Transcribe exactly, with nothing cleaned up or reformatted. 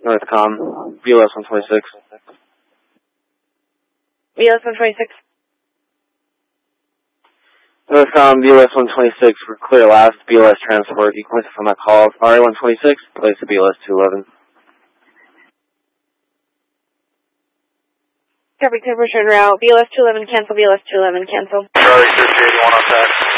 Northcom, B L S one twenty-six. B L S one twenty-six. Northcom, B L S one twenty-six, we're clear last, B L S transport, you can from that call, R A one twenty-six, place to B L S two eleven. Copy, clear push and route, B L S two eleven, cancel, B L S two eleven, cancel. Charlie, three eighty-one on that.